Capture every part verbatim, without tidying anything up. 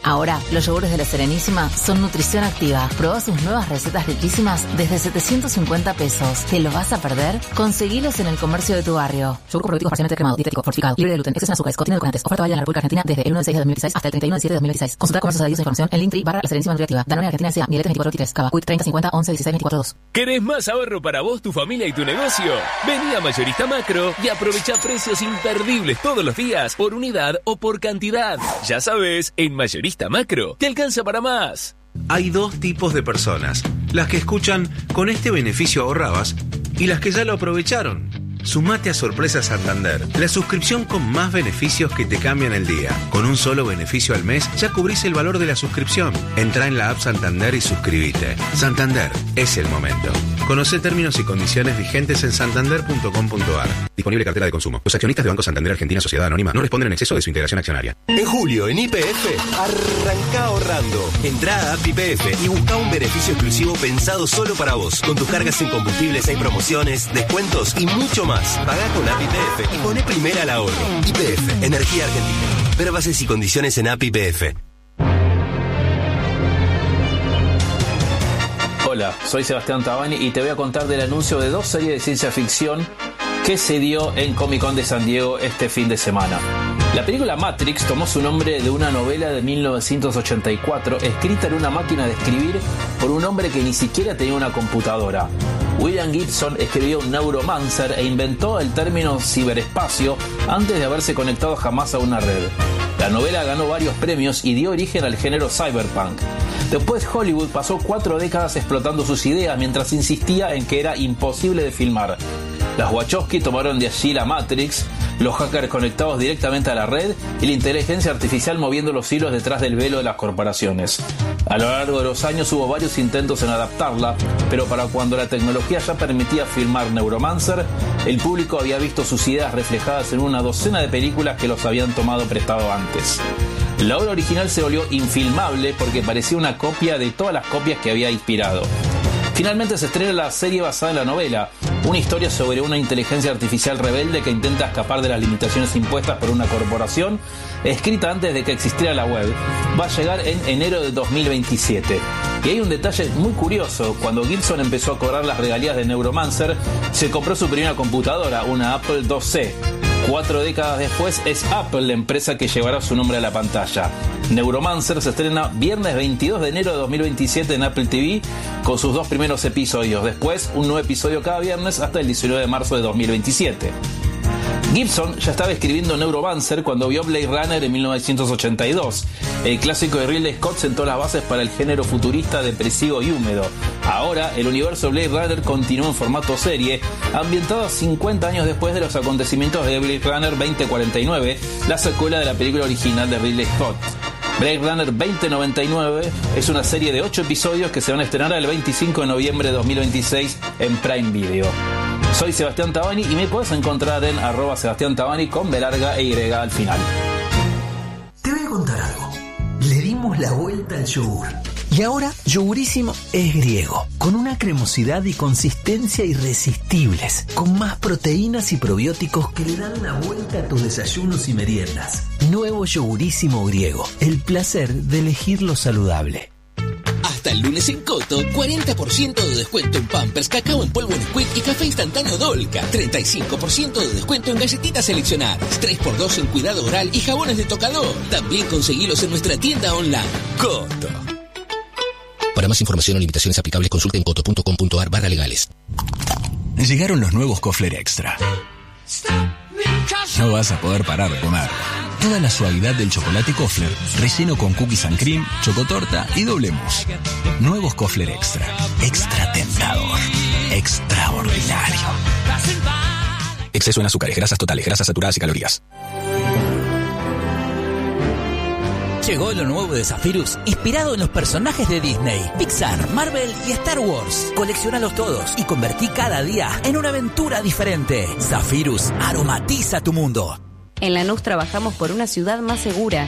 Ahora, los yogures de La Serenísima son nutrición activa. Probá sus nuevas recetas riquísimas desde setecientos cincuenta pesos. ¿Te lo vas a perder? Conseguilos en el comercio de tu barrio. Yogur probiótico parcialmente cremado, dietético, fortificado, libre de gluten, exceso en azúcares, contiene edulcorantes. Oferta válida en la República Argentina desde el uno de seis de dos mil dieciséis hasta el treinta y uno de siete de dos mil dieciséis. Consulta comercios adheridos a información en Linktree barra La Serenísima Nutriactiva. Danone Argentina S A, Miletes veinticuatro veintitrés, Cava, Quick treinta cincuenta once dieciséis veinticuatro dos. ¿Querés más ahorro para vos, tu familia y tu negocio? Vení a Mayorista Macro y aprovecha precios imperdibles todos los días, por unidad o por cantidad. Ya sabes, en Mayorista Macro te alcanza para más. Hay dos tipos de personas: las que escuchan "con este beneficio ahorrabas" y las que ya lo aprovecharon. Sumate a Sorpresa Santander, la suscripción con más beneficios que te cambian el día. Con un solo beneficio al mes ya cubrís el valor de la suscripción. Entrá en la app Santander y suscríbete. Santander, es el momento. Conocé términos y condiciones vigentes en santander punto com punto ar. Disponible cartera de consumo. Los accionistas de Banco Santander Argentina Sociedad Anónima no responden en exceso de su integración accionaria. En julio, en Y P F, arranca ahorrando. Entrá a App Y P F y busca un beneficio exclusivo pensado solo para vos. Con tus cargas en combustibles hay promociones, descuentos y mucho más. Pagá con App Y P F y poné primera al ahorro. Y P F, Energía Argentina. Ver bases y condiciones en App Y P F. Hola, soy Sebastián Tabani y te voy a contar del anuncio de dos series de ciencia ficción que se dio en Comic Con de San Diego este fin de semana. La película Matrix tomó su nombre de una novela de mil novecientos ochenta y cuatro escrita en una máquina de escribir por un hombre que ni siquiera tenía una computadora. William Gibson escribió Neuromancer e inventó el término ciberespacio antes de haberse conectado jamás a una red. La novela ganó varios premios y dio origen al género cyberpunk. Después Hollywood pasó cuatro décadas explotando sus ideas mientras insistía en que era imposible de filmar. Las Wachowski tomaron de allí la Matrix, los hackers conectados directamente a la red y la inteligencia artificial moviendo los hilos detrás del velo de las corporaciones. A lo largo de los años hubo varios intentos en adaptarla, pero para cuando la tecnología ya permitía filmar Neuromancer, el público había visto sus ideas reflejadas en una docena de películas que los habían tomado prestado antes. La obra original se volvió infilmable porque parecía una copia de todas las copias que había inspirado. Finalmente se estrena la serie basada en la novela, una historia sobre una inteligencia artificial rebelde que intenta escapar de las limitaciones impuestas por una corporación, escrita antes de que existiera la web. Va a llegar en enero de dos mil veintisiete. Y hay un detalle muy curioso: cuando Gibson empezó a cobrar las regalías de Neuromancer, se compró su primera computadora, una Apple dos C. Cuatro décadas después es Apple la empresa que llevará su nombre a la pantalla. Neuromancer se estrena viernes veintidós de enero de dos mil veintisiete en Apple T V con sus dos primeros episodios. Después un nuevo episodio cada viernes hasta el diecinueve de marzo de dos mil veintisiete. Gibson ya estaba escribiendo Neuromancer cuando vio Blade Runner en mil novecientos ochenta y dos. El clásico de Ridley Scott sentó las bases para el género futurista depresivo y húmedo. Ahora, el universo Blade Runner continúa en formato serie, ambientado cincuenta años después de los acontecimientos de Blade Runner veinte cuarenta y nueve, la secuela de la película original de Ridley Scott. Blade Runner veinte noventa y nueve es una serie de ocho episodios que se van a estrenar el veinticinco de noviembre de dos mil veintiséis en Prime Video. Soy Sebastián Tabani y me puedes encontrar en arroba Sebastián Tabani con B larga e Y al final. Te voy a contar algo. Le dimos la vuelta al yogur. Y ahora Yogurísimo es griego, con una cremosidad y consistencia irresistibles, con más proteínas y probióticos que le dan la vuelta a tus desayunos y meriendas. Nuevo Yogurísimo griego, el placer de elegir lo saludable. Hasta el lunes en Coto, cuarenta por ciento de descuento en Pampers, cacao en polvo Nesquik y café instantáneo Dolca. treinta y cinco por ciento de descuento en galletitas seleccionadas. tres por dos en cuidado oral y jabones de tocador. También conseguilos en nuestra tienda online. Coto. Para más información o limitaciones aplicables, consulte en coto punto com punto ar barra legales. Llegaron los nuevos Kofler Extra. No vas a poder parar de comer. Toda la suavidad del chocolate Kofler, relleno con cookies and cream, chocotorta y doble mousse. Nuevos Kofler Extra. Extra tentador. Extraordinario. Exceso en azúcares, grasas totales, grasas saturadas y calorías. Llegó lo nuevo de Zephyrus, inspirado en los personajes de Disney, Pixar, Marvel y Star Wars. Colecciónalos todos y convertí cada día en una aventura diferente. Zephyrus aromatiza tu mundo. En Lanús trabajamos por una ciudad más segura.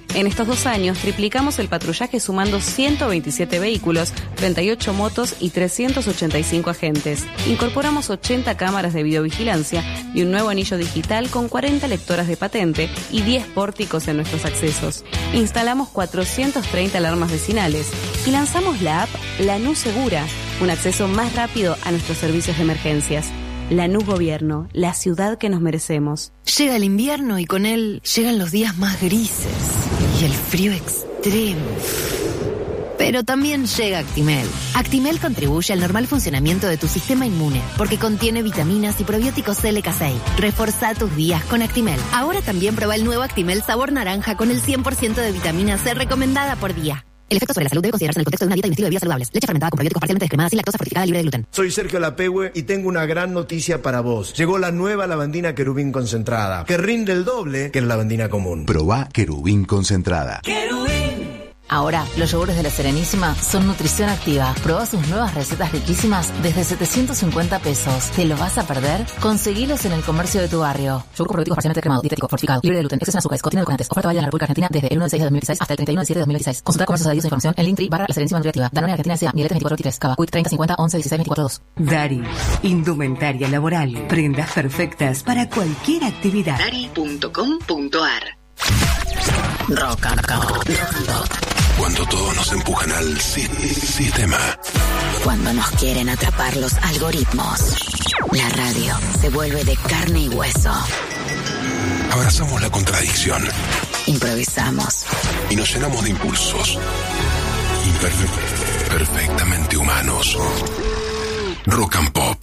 En estos dos años triplicamos el patrullaje sumando ciento veintisiete vehículos, treinta y ocho motos y trescientos ochenta y cinco agentes. Incorporamos ochenta cámaras de videovigilancia y un nuevo anillo digital con cuarenta lectoras de patente y diez pórticos en nuestros accesos. Instalamos cuatrocientas treinta alarmas vecinales y lanzamos la app Lanús Segura, un acceso más rápido a nuestros servicios de emergencias. Lanús Gobierno, la ciudad que nos merecemos. Llega el invierno y con él llegan los días más grises y el frío extremo. Pero también llega Actimel. Actimel contribuye al normal funcionamiento de tu sistema inmune porque contiene vitaminas y probióticos L K seis. Reforzá tus días con Actimel. Ahora también prueba el nuevo Actimel sabor naranja con el cien por ciento de vitamina C recomendada por día. El efecto sobre la salud debe considerarse en el contexto de una dieta y un estilo de vida saludables. Leche fermentada con probióticos parcialmente descremada, sin lactosa, fortificada, libre de gluten. Soy Sergio Lapehue y tengo una gran noticia para vos. Llegó la nueva lavandina Querubín concentrada, que rinde el doble que la lavandina común. Probá Querubín concentrada. ¡Querubín! Ahora, los yogures de la Serenísima son nutrición activa. Probá sus nuevas recetas riquísimas desde setecientos cincuenta pesos. ¿Te lo vas a perder? Conseguilos en el comercio de tu barrio. Yogur con probióticos parcialmente cremado, dietético, fortificado, libre de gluten, exceso en azúcares, contiene edulcorantes. Oferta válida en la República Argentina desde el uno de seis de dos mil dieciséis hasta el treinta y uno de siete de dos mil dieciséis. Consulta comercios adheridos a información en Linktree barra la Serenísima Nutriactiva. Danone Argentina S A, Miletes veinticuatro veintitrés, Cava, Quick treinta cincuenta once dieciséis veinticuatro dos. Dari, indumentaria laboral. Prendas perfectas para cualquier actividad. Dari punto com punto ar. Rock and roll. Cuando todos nos empujan al si- sistema. Cuando nos quieren atrapar los algoritmos. La radio se vuelve de carne y hueso. Abrazamos la contradicción. Improvisamos. Y nos llenamos de impulsos. Imperfe- perfectamente humanos. Rock and Pop.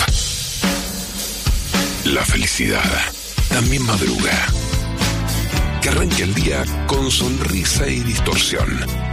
La felicidad también madruga. Que arranque el día con sonrisa y distorsión.